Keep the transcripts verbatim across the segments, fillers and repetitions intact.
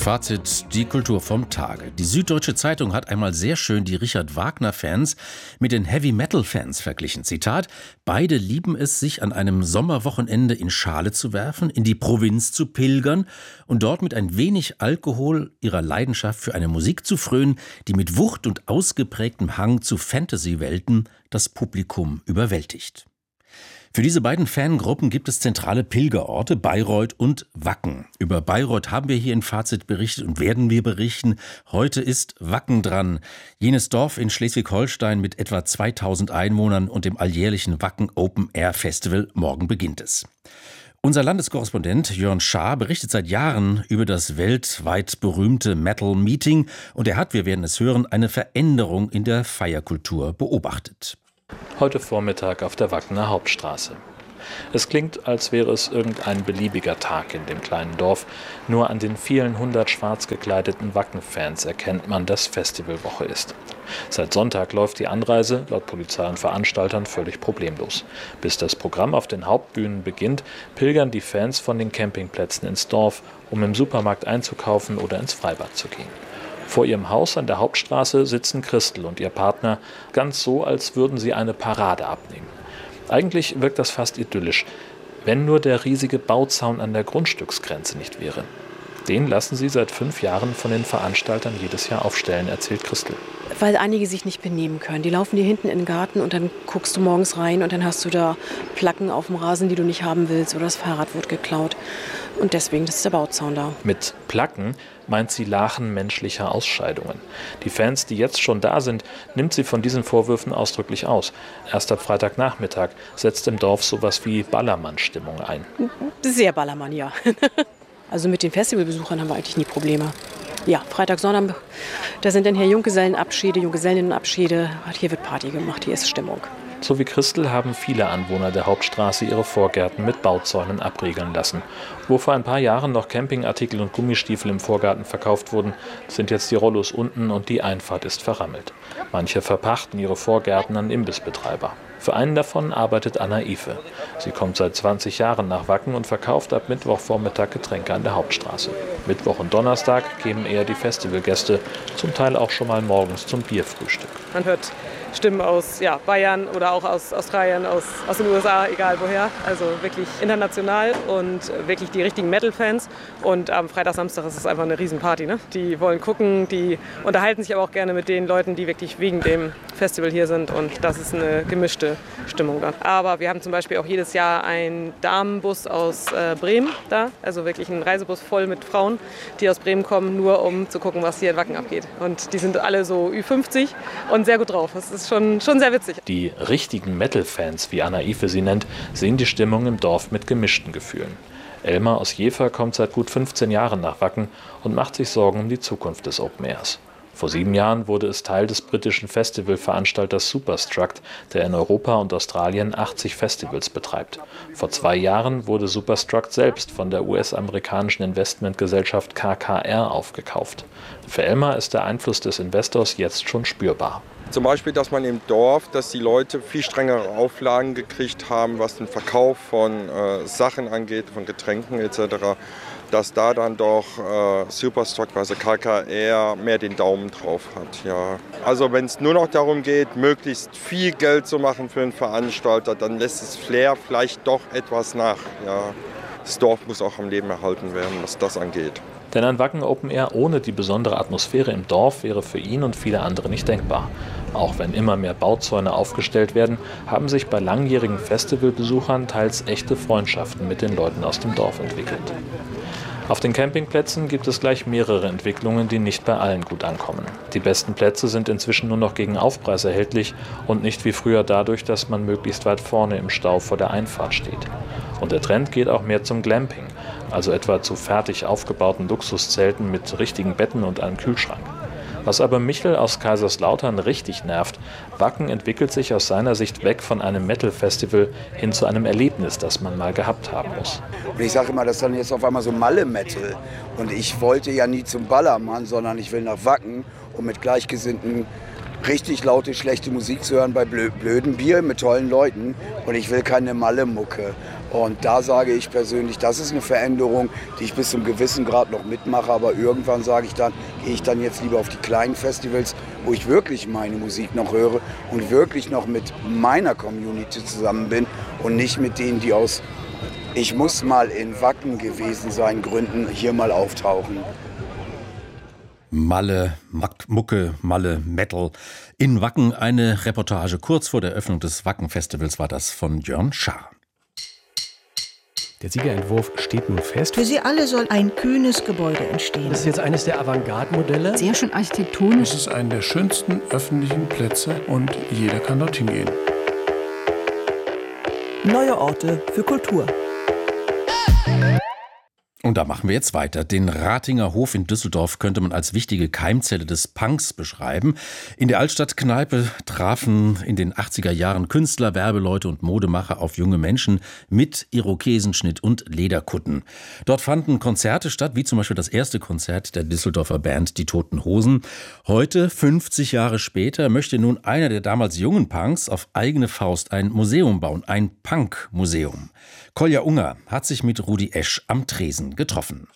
Fazit, die Kultur vom Tage. Die Süddeutsche Zeitung hat einmal sehr schön die Richard-Wagner-Fans mit den Heavy-Metal-Fans verglichen. Zitat: Beide lieben es, sich an einem Sommerwochenende in Schale zu werfen, in die Provinz zu pilgern und dort mit ein wenig Alkohol ihrer Leidenschaft für eine Musik zu frönen, die mit Wucht und ausgeprägtem Hang zu Fantasy-Welten das Publikum überwältigt. Für diese beiden Fangruppen gibt es zentrale Pilgerorte, Bayreuth und Wacken. Über Bayreuth haben wir hier in Fazit berichtet und werden wir berichten. Heute ist Wacken dran. Jenes Dorf in Schleswig-Holstein mit etwa zweitausend Einwohnern und dem alljährlichen Wacken Open Air Festival. Morgen beginnt es. Unser Landeskorrespondent Jörn Schaar berichtet seit Jahren über das weltweit berühmte Metal Meeting und er hat, wir werden es hören, eine Veränderung in der Feierkultur beobachtet. Heute Vormittag auf der Wackener Hauptstraße. Es klingt, als wäre es irgendein beliebiger Tag in dem kleinen Dorf. Nur an den vielen hundert schwarz gekleideten Wacken-Fans erkennt man, dass Festivalwoche ist. Seit Sonntag läuft die Anreise, laut Polizei und Veranstaltern, völlig problemlos. Bis das Programm auf den Hauptbühnen beginnt, pilgern die Fans von den Campingplätzen ins Dorf, um im Supermarkt einzukaufen oder ins Freibad zu gehen. Vor ihrem Haus an der Hauptstraße sitzen Christel und ihr Partner, ganz so, als würden sie eine Parade abnehmen. Eigentlich wirkt das fast idyllisch, wenn nur der riesige Bauzaun an der Grundstücksgrenze nicht wäre. Den lassen sie seit fünf Jahren von den Veranstaltern jedes Jahr aufstellen, erzählt Christel. Weil einige sich nicht benehmen können. Die laufen dir hinten in den Garten und dann guckst du morgens rein und dann hast du da Placken auf dem Rasen, die du nicht haben willst, oder das Fahrrad wird geklaut. Und deswegen ist der Bauzaun da. Mit Placken meint sie Lachen menschlicher Ausscheidungen. Die Fans, die jetzt schon da sind, nimmt sie von diesen Vorwürfen ausdrücklich aus. Erst ab Freitagnachmittag setzt im Dorf sowas wie Ballermann-Stimmung ein. Sehr Ballermann, ja. Also mit den Festivalbesuchern haben wir eigentlich nie Probleme. Ja, Freitag, Sonntag, da sind dann hier Junggesellenabschiede, Junggesellinnenabschiede. Hier wird Party gemacht, hier ist Stimmung. So wie Christel haben viele Anwohner der Hauptstraße ihre Vorgärten mit Bauzäunen abriegeln lassen. Wo vor ein paar Jahren noch Campingartikel und Gummistiefel im Vorgarten verkauft wurden, sind jetzt die Rollos unten und die Einfahrt ist verrammelt. Manche verpachten ihre Vorgärten an Imbissbetreiber. Für einen davon arbeitet Anna Ife. Sie kommt seit zwanzig Jahren nach Wacken und verkauft ab Mittwochvormittag Getränke an der Hauptstraße. Mittwoch und Donnerstag kämen eher die Festivalgäste, zum Teil auch schon mal morgens zum Bierfrühstück. Man hört Stimmen aus ja, Bayern oder auch aus Australien, aus, aus den U S A, egal woher. Also wirklich international und wirklich die richtigen Metal-Fans. Und am Freitag, Samstag ist es einfach eine Riesenparty. Ne? Die wollen gucken, die unterhalten sich aber auch gerne mit den Leuten, die wirklich wegen dem Festival hier sind. Und das ist eine gemischte Stimmung da. Aber wir haben zum Beispiel auch jedes Jahr einen Damenbus aus äh, Bremen da. Also wirklich einen Reisebus voll mit Frauen, die aus Bremen kommen, nur um zu gucken, was hier in Wacken abgeht. Und die sind alle so Ü fünfzig und sehr gut drauf. Das ist Schon, schon sehr witzig. Die richtigen Metal-Fans, wie Anna Ife sie nennt, sehen die Stimmung im Dorf mit gemischten Gefühlen. Elmar aus Jever kommt seit gut fünfzehn Jahren nach Wacken und macht sich Sorgen um die Zukunft des Open Airs. Vor sieben Jahren wurde es Teil des britischen Festivalveranstalters Superstruct, der in Europa und Australien achtzig Festivals betreibt. Vor zwei Jahren wurde Superstruct selbst von der U S-amerikanischen Investmentgesellschaft K K R aufgekauft. Für Elmar ist der Einfluss des Investors jetzt schon spürbar. Zum Beispiel, dass man im Dorf, dass die Leute viel strengere Auflagen gekriegt haben, was den Verkauf von äh, Sachen angeht, von Getränken et cetera, dass da dann doch äh, Superstruct, also K K R, mehr den Daumen drauf hat. Ja. Also wenn es nur noch darum geht, möglichst viel Geld zu machen für einen Veranstalter, dann lässt das Flair vielleicht doch etwas nach. Ja. Das Dorf muss auch am Leben erhalten werden, was das angeht. Denn ein Wacken Open Air ohne die besondere Atmosphäre im Dorf wäre für ihn und viele andere nicht denkbar. Auch wenn immer mehr Bauzäune aufgestellt werden, haben sich bei langjährigen Festivalbesuchern teils echte Freundschaften mit den Leuten aus dem Dorf entwickelt. Auf den Campingplätzen gibt es gleich mehrere Entwicklungen, die nicht bei allen gut ankommen. Die besten Plätze sind inzwischen nur noch gegen Aufpreis erhältlich und nicht wie früher dadurch, dass man möglichst weit vorne im Stau vor der Einfahrt steht. Und der Trend geht auch mehr zum Glamping, also etwa zu fertig aufgebauten Luxuszelten mit richtigen Betten und einem Kühlschrank. Was aber Michel aus Kaiserslautern richtig nervt, Wacken entwickelt sich aus seiner Sicht weg von einem Metal-Festival hin zu einem Erlebnis, das man mal gehabt haben muss. Und ich sage immer, das ist dann jetzt auf einmal so Malle-Metal. Und ich wollte ja nie zum Ballermann, sondern ich will nach Wacken, um mit Gleichgesinnten richtig laute, schlechte Musik zu hören bei blöden Bier mit tollen Leuten. Und ich will keine Malle-Mucke. Und da sage ich persönlich, das ist eine Veränderung, die ich bis zum gewissen Grad noch mitmache. Aber irgendwann sage ich dann, gehe ich dann jetzt lieber auf die kleinen Festivals, wo ich wirklich meine Musik noch höre und wirklich noch mit meiner Community zusammen bin und nicht mit denen, die aus ich muss mal in Wacken gewesen sein Gründen hier mal auftauchen. Malle, Mucke, Malle, Metal. In Wacken eine Reportage kurz vor der Eröffnung des Wacken-Festivals war das von Jörn Schaar. Der Siegerentwurf steht nun fest. Für sie alle soll ein kühnes Gebäude entstehen. Das ist jetzt eines der Avantgarde-Modelle. Sehr schön architektonisch. Es ist einer der schönsten öffentlichen Plätze und jeder kann dorthin gehen. Neue Orte für Kultur. Und da machen wir jetzt weiter. Den Ratinger Hof in Düsseldorf könnte man als wichtige Keimzelle des Punks beschreiben. In der Altstadtkneipe trafen in den achtziger Jahren Künstler, Werbeleute und Modemacher auf junge Menschen mit Irokesenschnitt und Lederkutten. Dort fanden Konzerte statt, wie zum Beispiel das erste Konzert der Düsseldorfer Band Die Toten Hosen. Heute, fünfzig Jahre später, möchte nun einer der damals jungen Punks auf eigene Faust ein Museum bauen, ein Punk-Museum. Kolja Unger hat sich mit Rudi Esch am Tresen getroffen.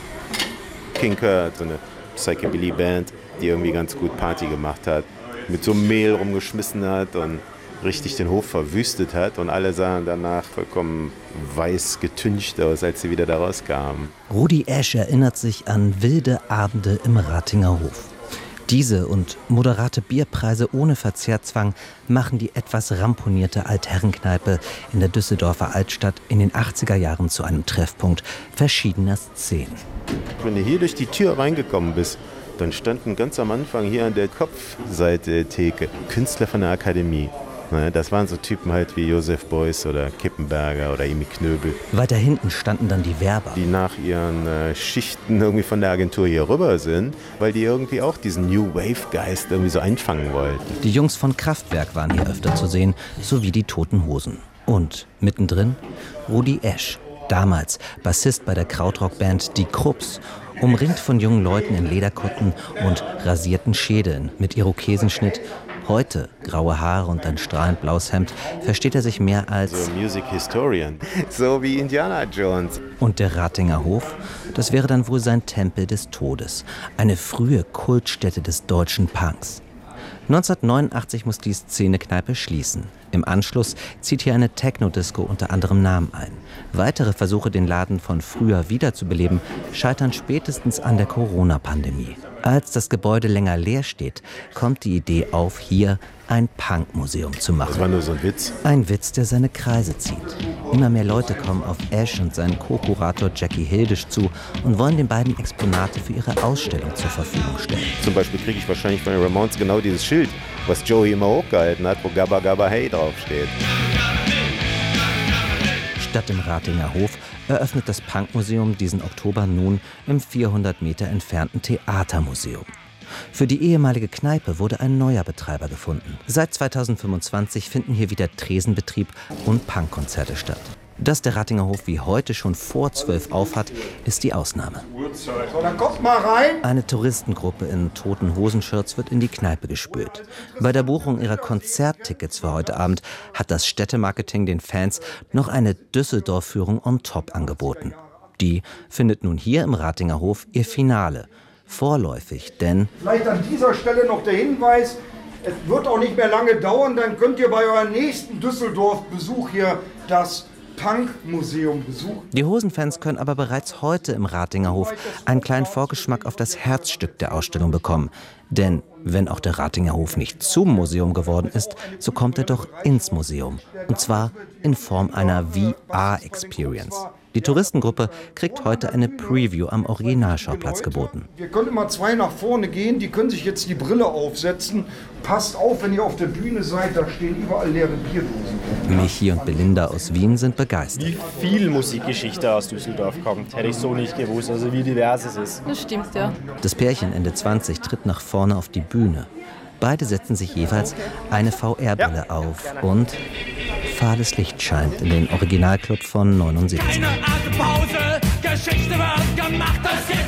Kinker, so eine Psychobilly-Band, die irgendwie ganz gut Party gemacht hat, mit so Mehl rumgeschmissen hat und richtig den Hof verwüstet hat. Und alle sahen danach vollkommen weiß getüncht aus, als sie wieder da rauskamen. Rudi Esch erinnert sich an wilde Abende im Ratinger Hof. Diese und moderate Bierpreise ohne Verzehrzwang machen die etwas ramponierte Altherrenkneipe in der Düsseldorfer Altstadt in den achtziger Jahren zu einem Treffpunkt verschiedener Szenen. Wenn du hier durch die Tür reingekommen bist, dann standen ganz am Anfang hier an der Kopfseite Theke Künstler von der Akademie. Das waren so Typen halt wie Josef Beuys oder Kippenberger oder Imi Knöbel. Weiter hinten standen dann die Werber, die nach ihren äh, Schichten irgendwie von der Agentur hier rüber sind, weil die irgendwie auch diesen New Wave-Geist irgendwie so einfangen wollten. Die Jungs von Kraftwerk waren hier öfter zu sehen, sowie die Toten Hosen. Und mittendrin Rudi Esch, damals Bassist bei der Krautrock-Band Die Krupps, umringt von jungen Leuten in Lederkutten und rasierten Schädeln mit Irokesenschnitt. Heute, graue Haare und ein strahlend blaues Hemd, versteht er sich mehr als so Music Historian, so wie Indiana Jones. Und der Ratinger Hof, das wäre dann wohl sein Tempel des Todes, eine frühe Kultstätte des deutschen Punks. neunzehnhundertneunundachtzig muss die Szenekneipe schließen. Im Anschluss zieht hier eine Techno-Disco unter anderem Namen ein. Weitere Versuche, den Laden von früher wiederzubeleben, scheitern spätestens an der Corona-Pandemie. Als das Gebäude länger leer steht, kommt die Idee auf, hier ein Punk-Museum zu machen. Das war nur so ein Witz. Ein Witz, der seine Kreise zieht. Immer mehr Leute kommen auf Esch und seinen Co-Kurator Jackie Hildisch zu und wollen den beiden Exponate für ihre Ausstellung zur Verfügung stellen. Zum Beispiel kriege ich wahrscheinlich von den Ramones genau dieses Schild, was Joey immer hochgehalten hat, wo Gabba Gabba Hey draufsteht. Statt im Ratinger Hof eröffnet das Punkmuseum diesen Oktober nun im vierhundert Meter entfernten Theatermuseum. Für die ehemalige Kneipe wurde ein neuer Betreiber gefunden. Seit zweitausendfünfundzwanzig finden hier wieder Tresenbetrieb und Punkkonzerte statt. Dass der Ratinger Hof wie heute schon vor zwölf aufhat, ist die Ausnahme. So, dann kommt mal rein. Eine Touristengruppe in toten Hosenshirts wird in die Kneipe gespült. Bei der Buchung ihrer Konzerttickets für heute Abend hat das Städtemarketing den Fans noch eine Düsseldorf-Führung on top angeboten. Die findet nun hier im Ratinger Hof ihr Finale. Vorläufig, denn... Vielleicht an dieser Stelle noch der Hinweis, es wird auch nicht mehr lange dauern, dann könnt ihr bei eurem nächsten Düsseldorf-Besuch hier das Punk-Museum besuchen. Die Hosenfans können aber bereits heute im Ratinger Hof einen kleinen Vorgeschmack auf das Herzstück der Ausstellung bekommen. Denn wenn auch der Ratinger Hof nicht zum Museum geworden ist, so kommt er doch ins Museum. Und zwar in Form einer V R-Experience. Die Touristengruppe kriegt heute eine Preview am Originalschauplatz geboten. Wir können immer zwei nach vorne gehen, die können sich jetzt die Brille aufsetzen. Passt auf, wenn ihr auf der Bühne seid, da stehen überall leere Bierdosen. Michi und Belinda aus Wien sind begeistert. Wie viel Musikgeschichte aus Düsseldorf kommt, hätte ich so nicht gewusst, also wie divers es ist. Das stimmt, ja. Das Pärchen Ende zwanzig tritt nach vorne auf die Bühne. Beide setzen sich jeweils eine V R-Brille auf und fahles Licht scheint in den Originalclub von neunundsiebzig. Eine Atempause, Geschichte wird gemacht, das geht voran.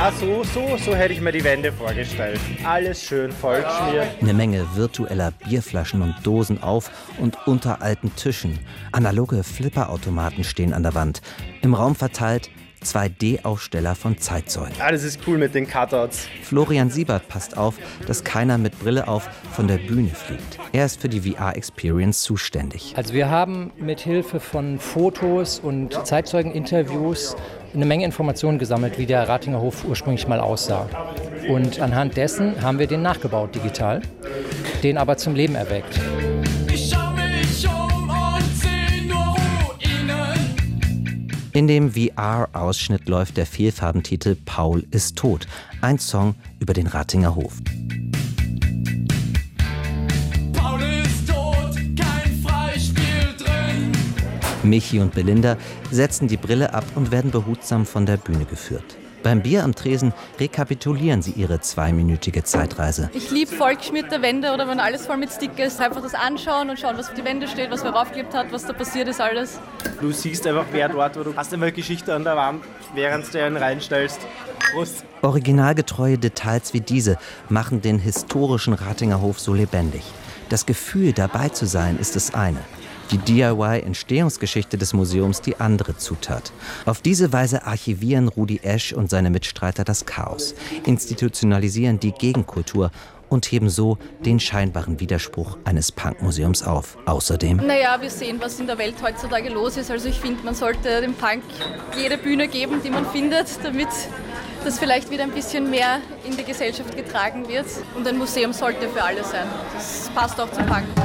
Ja, so, so, so hätte ich mir die Wände vorgestellt. Alles schön vollgeschmiert. Eine Menge virtueller Bierflaschen und Dosen auf und unter alten Tischen. Analoge Flipperautomaten stehen an der Wand. Im Raum verteilt zwei D-Aufsteller von Zeitzeugen. Ah, das ist cool mit den Cutouts. Florian Siebert passt auf, dass keiner mit Brille auf von der Bühne fliegt. Er ist für die V R-Experience zuständig. Also wir haben mit Hilfe von Fotos und Zeitzeugeninterviews eine Menge Informationen gesammelt, wie der Ratinger Hof ursprünglich mal aussah. Und anhand dessen haben wir den nachgebaut digital, den aber zum Leben erweckt. In dem V R-Ausschnitt läuft der Vielfarbentitel Paul ist tot, ein Song über den Ratinger Hof. Paul ist tot, kein Freispiel drin. Michi und Belinda setzen die Brille ab und werden behutsam von der Bühne geführt. Beim Bier am Tresen rekapitulieren sie ihre zweiminütige Zeitreise. Ich liebe vollgeschmierte Wände oder wenn alles voll mit Sticker ist. Einfach das anschauen und schauen, was auf die Wände steht, was wer raufgeklebt hat, was da passiert ist, alles. Du siehst einfach, wer dort, wo du hast immer Geschichte an der Wand, während du ihn reinstellst. Prost. Originalgetreue Details wie diese machen den historischen Ratinger Hof so lebendig. Das Gefühl, dabei zu sein, ist das eine. Die D I Y-Entstehungsgeschichte des Museums die andere Zutat. Auf diese Weise archivieren Rudi Esch und seine Mitstreiter das Chaos, institutionalisieren die Gegenkultur und heben so den scheinbaren Widerspruch eines Punkmuseums auf. Außerdem... Naja, wir sehen, was in der Welt heutzutage los ist. Also ich finde, man sollte dem Punk jede Bühne geben, die man findet, damit das vielleicht wieder ein bisschen mehr in die Gesellschaft getragen wird. Und ein Museum sollte für alle sein. Das passt auch zum Punk.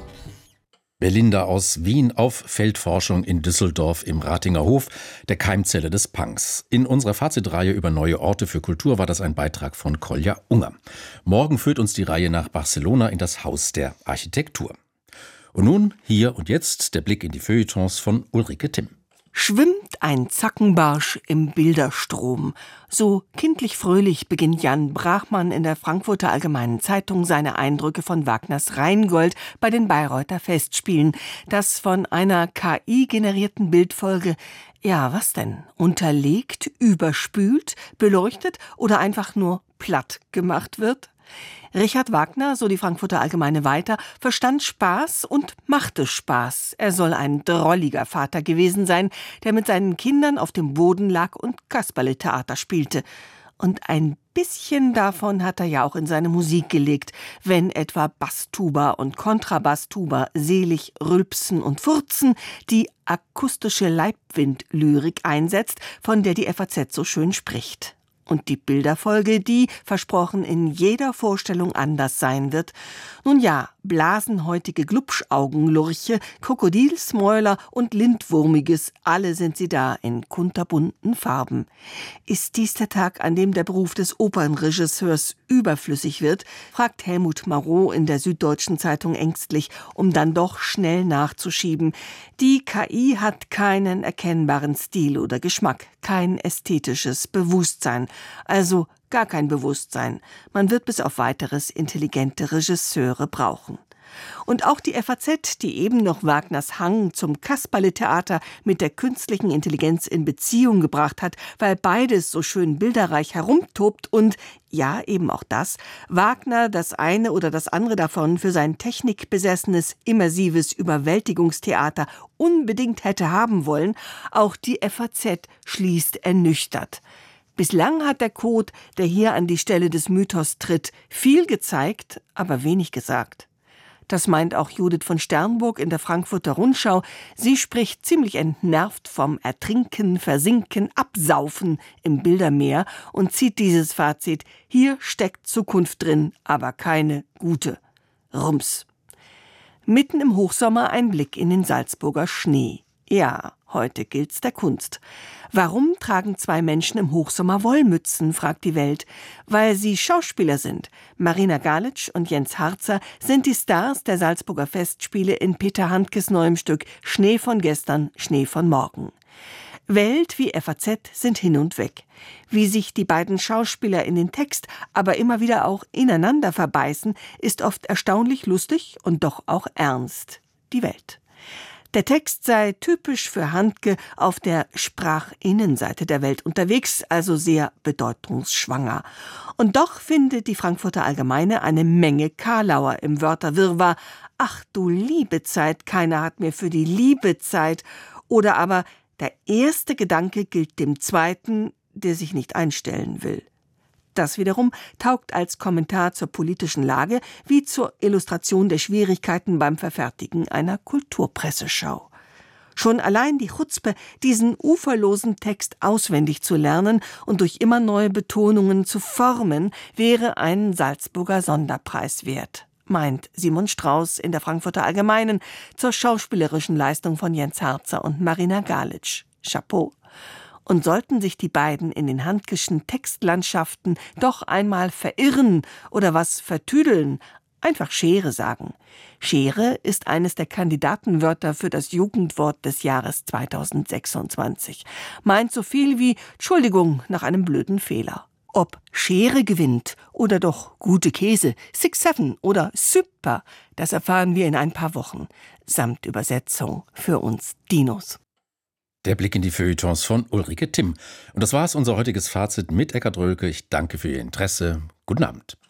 Belinda aus Wien auf Feldforschung in Düsseldorf im Ratinger Hof, der Keimzelle des Punks. In unserer Fazitreihe über neue Orte für Kultur war das ein Beitrag von Kolja Unger. Morgen führt uns die Reihe nach Barcelona in das Haus der Architektur. Und nun, hier und jetzt, der Blick in die Feuilletons von Ulrike Timm. Schwimmt ein Zackenbarsch im Bilderstrom. So kindlich fröhlich beginnt Jan Brachmann in der Frankfurter Allgemeinen Zeitung seine Eindrücke von Wagners Rheingold bei den Bayreuther Festspielen. Das von einer K I-generierten Bildfolge, ja was denn, unterlegt, überspült, beleuchtet oder einfach nur platt gemacht wird? Richard Wagner, so die Frankfurter Allgemeine weiter, verstand Spaß und machte Spaß. Er soll ein drolliger Vater gewesen sein, der mit seinen Kindern auf dem Boden lag und Kasperletheater spielte. Und ein bisschen davon hat er ja auch in seine Musik gelegt, wenn etwa Basstuba und Kontrabasstuba selig rülpsen und furzen, die akustische Leibwindlyrik einsetzt, von der die F A Z so schön spricht. Und die Bilderfolge, die, versprochen, in jeder Vorstellung anders sein wird. Nun ja, blasenhäutige Glubschaugenlurche, Krokodilsmäuler und Lindwurmiges, alle sind sie da in kunterbunten Farben. Ist dies der Tag, an dem der Beruf des Opernregisseurs überflüssig wird, fragt Helmut Marot in der Süddeutschen Zeitung ängstlich, um dann doch schnell nachzuschieben. Die K I hat keinen erkennbaren Stil oder Geschmack, kein ästhetisches Bewusstsein. Also gar kein Bewusstsein. Man wird bis auf weiteres intelligente Regisseure brauchen. Und auch die F A Z, die eben noch Wagners Hang zum Kasperletheater mit der künstlichen Intelligenz in Beziehung gebracht hat, weil beides so schön bilderreich herumtobt und, ja, eben auch das, Wagner das eine oder das andere davon für sein technikbesessenes, immersives Überwältigungstheater unbedingt hätte haben wollen, auch die F A Z schließt ernüchtert. Bislang hat der Code, der hier an die Stelle des Mythos tritt, viel gezeigt, aber wenig gesagt. Das meint auch Judith von Sternburg in der Frankfurter Rundschau. Sie spricht ziemlich entnervt vom Ertrinken, Versinken, Absaufen im Bildermeer und zieht dieses Fazit: Hier steckt Zukunft drin, aber keine gute. Rums. Mitten im Hochsommer ein Blick in den Salzburger Schnee. Ja, heute gilt's der Kunst. Warum tragen zwei Menschen im Hochsommer Wollmützen, fragt die Welt. Weil sie Schauspieler sind. Marina Galitsch und Jens Harzer sind die Stars der Salzburger Festspiele in Peter Handkes neuem Stück Schnee von gestern, Schnee von morgen. Welt wie F A Z sind hin und weg. Wie sich die beiden Schauspieler in den Text, aber immer wieder auch ineinander verbeißen, ist oft erstaunlich lustig und doch auch ernst. Die Welt. Der Text sei typisch für Handke auf der Sprachinnenseite der Welt unterwegs, also sehr bedeutungsschwanger. Und doch findet die Frankfurter Allgemeine eine Menge Karlauer im Wörterwirrwarr. Ach du liebe Zeit, keiner hat mir für die Liebe Zeit. Oder aber der erste Gedanke gilt dem zweiten, der sich nicht einstellen will. Das wiederum taugt als Kommentar zur politischen Lage wie zur Illustration der Schwierigkeiten beim Verfertigen einer Kulturpresseschau. Schon allein die Chutzpe, diesen uferlosen Text auswendig zu lernen und durch immer neue Betonungen zu formen, wäre ein Salzburger Sonderpreis wert, meint Simon Strauß in der Frankfurter Allgemeinen zur schauspielerischen Leistung von Jens Harzer und Marina Galitsch. Chapeau. Und sollten sich die beiden in den handkischen Textlandschaften doch einmal verirren oder was vertüdeln, einfach Schere sagen. Schere ist eines der Kandidatenwörter für das Jugendwort des Jahres zweitausendsechsundzwanzig. Meint so viel wie Entschuldigung nach einem blöden Fehler. Ob Schere gewinnt oder doch gute Käse, Six Seven oder Super, das erfahren wir in ein paar Wochen. Samt Übersetzung für uns Dinos. Der Blick in die Feuilletons von Ulrike Timm. Und das war's, unser heutiges Fazit mit Eckhard Rölke. Ich danke für Ihr Interesse. Guten Abend.